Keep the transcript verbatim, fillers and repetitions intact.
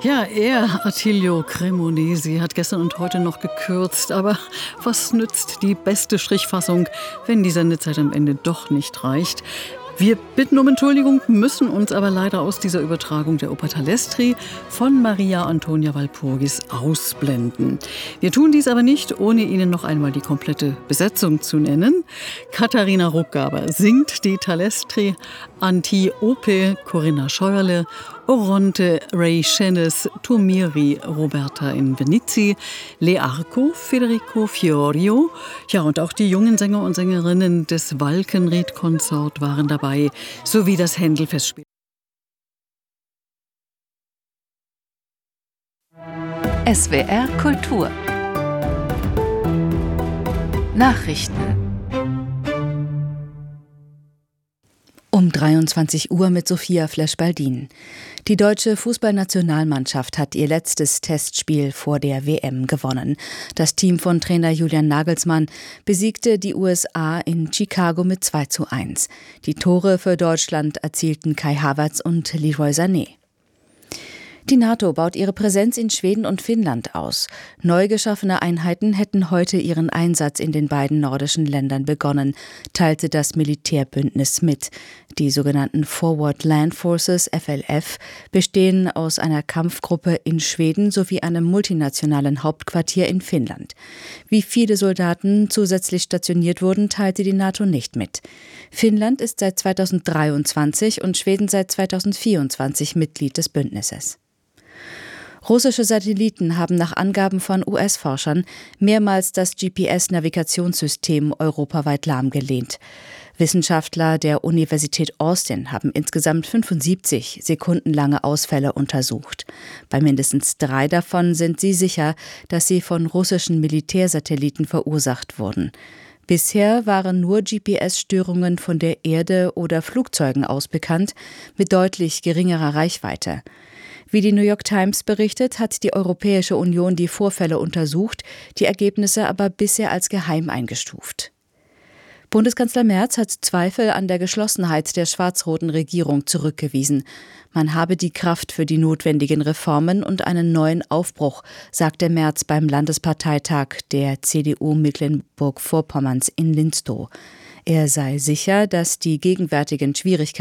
Ja, er, Attilio Cremonesi, hat gestern und heute noch gekürzt. Aber was nützt die beste Strichfassung, wenn die Sendezeit am Ende doch nicht reicht? Wir bitten um Entschuldigung, müssen uns aber leider aus dieser Übertragung der Oper Talestri von Maria Antonia Walpurgis ausblenden. Wir tun dies aber nicht, ohne Ihnen noch einmal die komplette Besetzung zu nennen. Katharina Ruckgaber singt die Talestri, Antiope Corinna Scheuerle, Oronte Ray Schenes, Tomiri Roberta Invenizi, Learco Federico Fiorio. Ja, und auch die jungen Sänger und Sängerinnen des Walkenried-Konsort waren dabei, sowie das Händel-Festspiel. S W R Kultur Nachrichten um dreiundzwanzig Uhr mit Sophia Flesch-Baldin. Die deutsche Fußballnationalmannschaft hat ihr letztes Testspiel vor der W M gewonnen. Das Team von Trainer Julian Nagelsmann besiegte die U S A in Chicago mit zwei zu eins. Die Tore für Deutschland erzielten Kai Havertz und Leroy Sané. Die NATO baut ihre Präsenz in Schweden und Finnland aus. Neu geschaffene Einheiten hätten heute ihren Einsatz in den beiden nordischen Ländern begonnen, teilte das Militärbündnis mit. Die sogenannten Forward Land Forces, F L F, bestehen aus einer Kampfgruppe in Schweden sowie einem multinationalen Hauptquartier in Finnland. Wie viele Soldaten zusätzlich stationiert wurden, teilte die NATO nicht mit. Finnland ist seit zweitausenddreiundzwanzig und Schweden seit zweitausendvierundzwanzig Mitglied des Bündnisses. Russische Satelliten haben nach Angaben von U S-Forschern mehrmals das G P S-Navigationssystem europaweit lahmgelehnt. Wissenschaftler der Universität Austin haben insgesamt fünfundsiebzig sekundenlange Ausfälle untersucht. Bei mindestens drei davon sind sie sicher, dass sie von russischen Militärsatelliten verursacht wurden. Bisher waren nur G P S-Störungen von der Erde oder Flugzeugen aus bekannt, mit deutlich geringerer Reichweite. Wie die New York Times berichtet, hat die Europäische Union die Vorfälle untersucht, die Ergebnisse aber bisher als geheim eingestuft. Bundeskanzler Merz hat Zweifel an der Geschlossenheit der schwarz-roten Regierung zurückgewiesen. Man habe die Kraft für die notwendigen Reformen und einen neuen Aufbruch, sagte Merz beim Landesparteitag der C D U Mecklenburg-Vorpommerns in Linstow. Er sei sicher, dass die gegenwärtigen Schwierigkeiten